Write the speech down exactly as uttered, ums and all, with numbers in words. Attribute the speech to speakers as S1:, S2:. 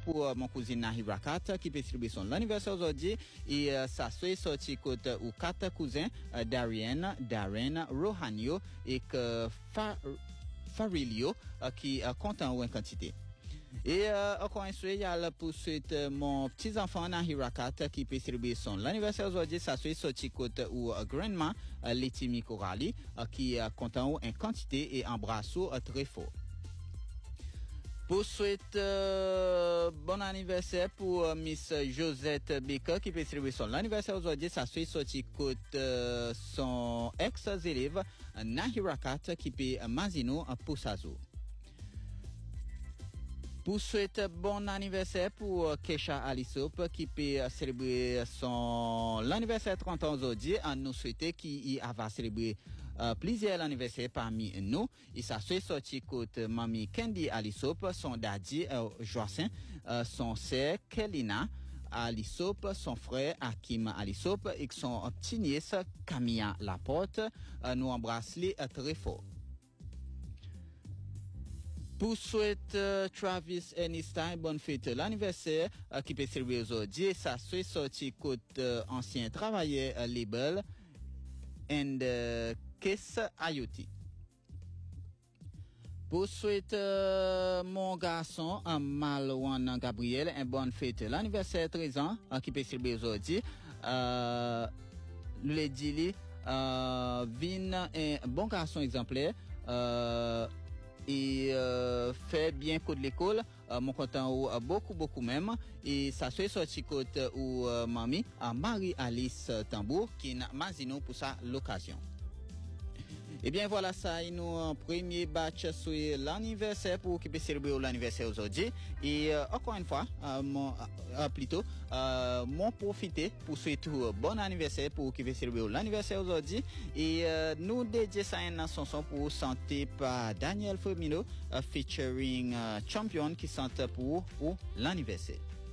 S1: pour euh, mon cousin Nahi Rakat qui peut célébrer son anniversaire aujourd'hui. Et euh, ça soit sorti côté ou quatre cousins, euh, Darien, Darren, Rohanio et que Fa, Farilio euh, qui euh, comptent en une quantité. Et euh, encore un souhait, il y a la poursuite euh, mon petit enfant Nahi Rakat qui peut célébrer son anniversaire aujourd'hui. Ça soit sorti côté ou euh, grandement euh, Letimi Corali euh, qui euh, compte en une quantité et embrasse euh, très fort. Pour souhaiter euh, bon anniversaire pour euh, Miss Josette Baker qui peut célébrer son anniversaire aujourd'hui. Ça suit sorti côté euh, son ex-élève euh, Nahi Rakat qui peut euh, Mazino euh, pour sa zoo. Pour souhaiter bon anniversaire pour euh, Kesha Alisop qui peut euh, célébrer son l'anniversaire trente ans aujourd'hui. On nous souhaite qu'il va célébrer euh, plusieurs anniversaires parmi nous. Et ça soit sorti côté Mami Candy Alisop, son daddy euh, Joacin, euh, son sœur Kelina Alisop, son frère Hakim Alisop et son petit nièce Camilla Laporte. Euh, nous embrassons les euh, très fort. Pour souhaiter euh, Travis Einstein bonne fête l'anniversaire euh, qui peut célébrer aujourd'hui. Ça soit sorti côté euh, ancien travailleur euh, label and uh, Kiss Ayoti. Pour souhaiter euh, mon garçon euh, Malouane Gabriel un bonne fête l'anniversaire treize ans euh, qui peut célébrer aujourd'hui. Euh, le dit euh, Vin un bon garçon exemplaire. Euh, et euh, fait bien coup de l'école euh, mon content ou euh, beaucoup beaucoup même et ça soit sorti côté ou euh, mamie à Marie Alice Tambour qui n'a mazino pour sa l'occasion. Et bien voilà ça il nous un premier batch sur l'anniversaire pour qui peut célébrer l'anniversaire aujourd'hui et euh, encore une fois euh, mon euh, plutôt euh, mon profiter pour souhaiter un bon anniversaire pour qui veut célébrer l'anniversaire aujourd'hui et euh, nous dédier ça une chanson pour santé par Daniel Firmino uh, featuring uh, Champion qui chante pour pour l'anniversaire.